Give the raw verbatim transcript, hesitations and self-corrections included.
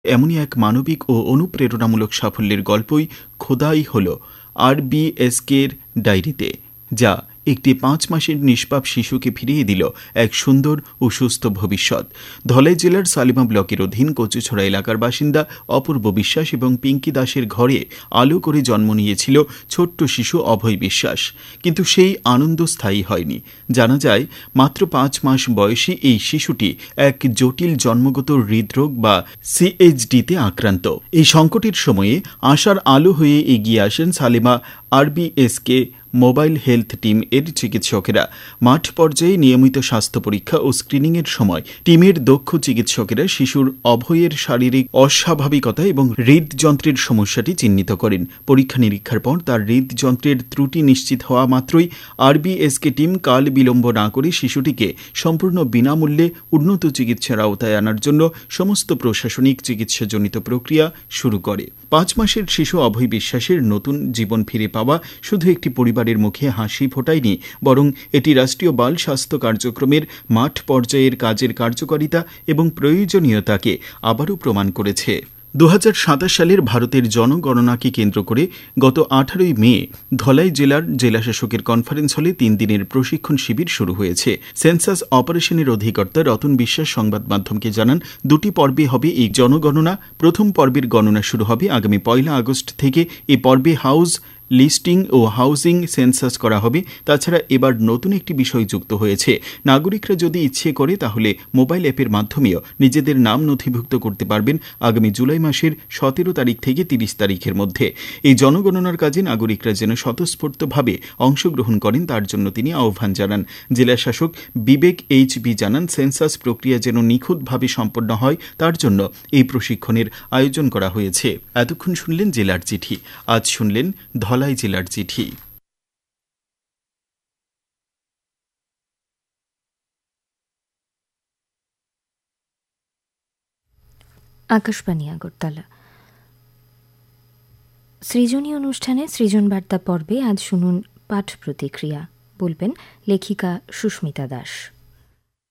এমনই এক মানবিক ও অনুপ্রেরণামূলক সাফল্যের গল্পই খোদাই হল আরবিএসকের ডায়েরিতে, যা একটি পাঁচ মাসের নিষ্পাপ শিশুকে ফিরিয়ে দিল এক সুন্দর ও সুস্থ ভবিষ্যৎ। ধলাই জেলার সালিমা ব্লকের অধীন কচুছড়া এলাকার বাসিন্দা অপূর্ব বিশ্বাস এবং পিঙ্কি দাসের ঘরে আলো করে জন্ম নিয়েছিল ছোট্ট শিশু অভয় বিশ্বাস। কিন্তু সেই আনন্দ স্থায়ী হয়নি। জানা যায়, মাত্র পাঁচ মাস বয়সী এই শিশুটি এক জটিল জন্মগত হৃদরোগ বা সিএইচডিতে আক্রান্ত। এই সংকটের সময়ে আশার আলো হয়ে এগিয়ে আসেন Salima RBSK mobile health team এর চিকিৎসকেরা। মাঠ পর্যায়ে নিয়মিত স্বাস্থ্য পরীক্ষা ও স্ক্রিনিংয়ের সময় টিমের দক্ষ চিকিৎসকেরা শিশুর অভয়ের শারীরিক অস্বাভাবিকতা এবং হৃদযন্ত্রের সমস্যাটি চিহ্নিত করেন। পরীক্ষা নিরীক্ষার পর তার হৃদযন্ত্রের ত্রুটি নিশ্চিত হওয়া মাত্রই আরবিএসকে টিম কাল বিলম্ব না করে শিশুটিকে সম্পূর্ণ বিনামূল্যে উন্নত চিকিৎসার আওতায় আনার জন্য সমস্ত প্রশাসনিক চিকিৎসাজনিত প্রক্রিয়া শুরু করে। পাঁচ মাসের শিশু অভয় বিশ্বাসের নতুন জীবন ফিরে পাওয়া শুধু একটি পরিবারের মুখে হাসি ফোটায়নি, বরং এটি রাষ্ট্রীয় বাল স্বাস্থ্য কার্যক্রমের মাঠ পর্যায়ের কাজের কার্যকারিতা এবং প্রয়োজনীয়তাকে আবারও প্রমাণ করেছে। দু হাজার সাতাশ সালের ভারতের জনগণনাকে কেন্দ্র করে গত আঠারোই মে ধলাই জেলার জেলাশাসকের কনফারেন্স হলে তিন দিনের প্রশিক্ষণ শিবির শুরু হয়েছে। সেন্সাস অপারেশনের অধিকর্তা রতন বিশ্বাস সংবাদ মাধ্যমকে জানান, দুটি পর্বে হবে এই জনগণনা। প্রথম পর্বের গণনা শুরু হবে আগামী পয়লা আগস্ট থেকে। এই পর্বে হাউস লিস্টিং ও হাউজিং সেন্সাস করা হবে। তাছাড়া এবার নতুন একটি বিষয় যুক্ত হয়েছে। নাগরিকরা যদি ইচ্ছে করে তাহলে মোবাইল অ্যাপের মাধ্যমেও নিজেদের নাম নথিভুক্ত করতে পারবেন আগামী জুলাই মাসের সতেরো তারিখ থেকে তিরিশ তারিখের মধ্যে। এই জনগণনার কাজে নাগরিকরা যেন স্বতঃস্ফূর্তভাবে অংশগ্রহণ করেন তার জন্য তিনি আহ্বান জানান। জেলা শাসক বিবেক এইচ বি জানান, সেন্সাস প্রক্রিয়া যেন নিখুঁতভাবে সম্পন্ন হয় তার জন্য এই প্রশিক্ষণের আয়োজন করা হয়েছে। এতক্ষণ শুনলেন জেলার চিঠি। আজ শুনলেন ধলাই জেলার চিঠি। আকাশবাণী আগরতলা। সৃজনী অনুষ্ঠানে সৃজন বার্তা পর্বে আজ শুনুন পাঠ প্রতিক্রিয়া। বলবেন লেখিকা সুস্মিতা দাস।